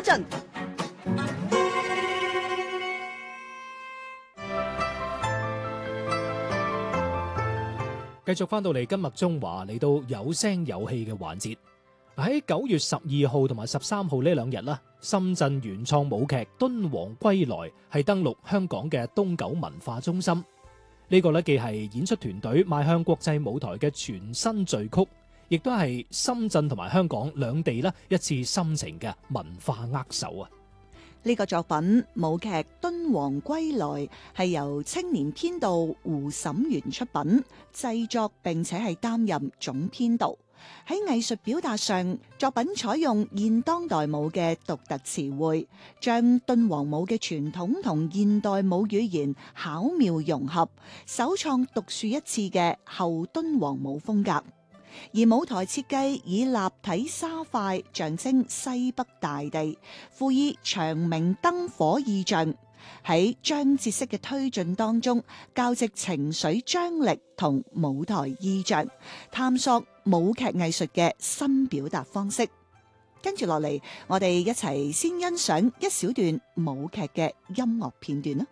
陣。 繼續翻到嚟今日中華，嚟到有聲有氣嘅環節。喺9月12號同埋13號呢兩日啦，深圳原創舞劇《敦煌歸來》係登陸香港嘅東九文化中心。呢個咧既係演出團隊邁向國際舞台嘅全新序曲，亦都係深圳同埋香港兩地咧一次深情嘅文化握手啊！ 呢個作品舞劇《敦煌歸來》係由青年編導胡沈源出品製作，並且係擔任總編導。喺藝術表達上，作品採用現當代舞嘅獨特詞彙，將敦煌舞嘅傳統同現代舞語言巧妙融合，首創獨樹一幟嘅後敦煌舞風格。而舞台設計以立體沙塊象徵西北大地，輔以長明燈火意象，喺章節式嘅推進當中，交織情緒張力同舞台意象，探索舞劇藝術嘅新表達方式。跟住落嚟，我哋一齊先欣賞一小段舞劇嘅音樂片段啦。